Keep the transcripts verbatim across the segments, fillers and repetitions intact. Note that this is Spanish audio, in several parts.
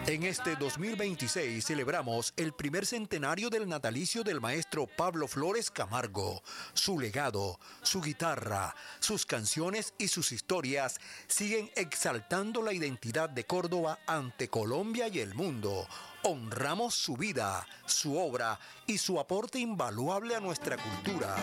En este dos mil veintiséis celebramos el primer centenario del natalicio del maestro Pablo Flores Camargo. Su legado, su guitarra, sus canciones y sus historias siguen exaltando la identidad de Córdoba ante Colombia y el mundo. Honramos su vida, su obra y su aporte invaluable a nuestra cultura.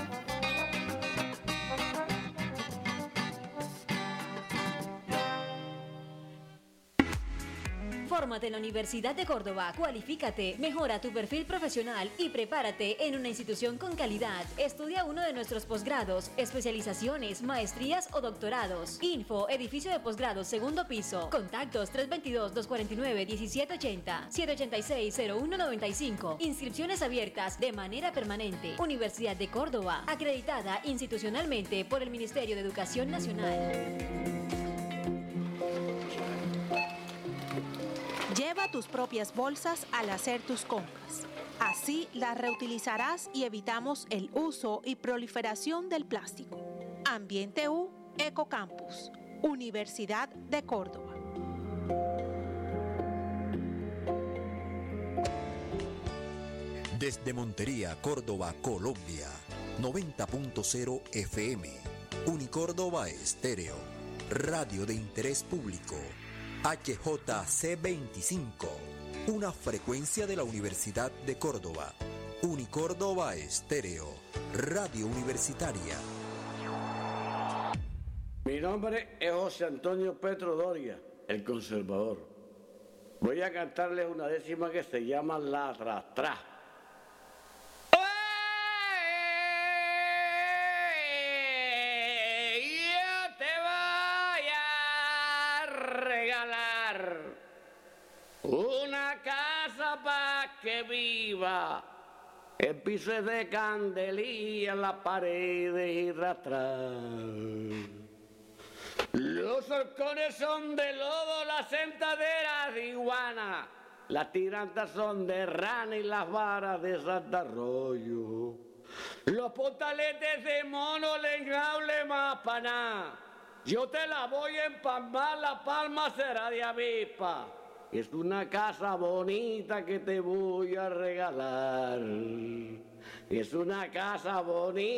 Fórmate en la Universidad de Córdoba, cualifícate, mejora tu perfil profesional y prepárate en una institución con calidad. Estudia uno de nuestros posgrados, especializaciones, maestrías o doctorados. Info, edificio de posgrados, segundo piso. Contactos tres dos dos, dos cuatro nueve, uno siete ocho cero, siete ocho seis, cero uno nueve cinco. Inscripciones abiertas de manera permanente. Universidad de Córdoba, acreditada institucionalmente por el Ministerio de Educación Nacional. Lleva tus propias bolsas al hacer tus compras. Así las reutilizarás y evitamos el uso y proliferación del plástico. Ambiente U, Ecocampus, Universidad de Córdoba. Desde Montería, Córdoba, Colombia, noventa punto cero F M, Unicórdoba Estéreo, radio de interés público. H J C veinticinco, una frecuencia de la Universidad de Córdoba. Unicórdoba Estéreo, radio universitaria. Mi nombre es José Antonio Petro Doria, el conservador. Voy a cantarles una décima que se llama La Tras Tras. Una casa pa' que viva, el piso es de candelilla, las paredes y rastras. Los horcones son de lodo, las sentaderas de iguana, las tirantas son de rana y las varas de Santa Arroyo. Los potaletes de mono le enjable más paná. Yo te la voy a empalmar, la palma será de avispa. Es una casa bonita que te voy a regalar. Es una casa bonita.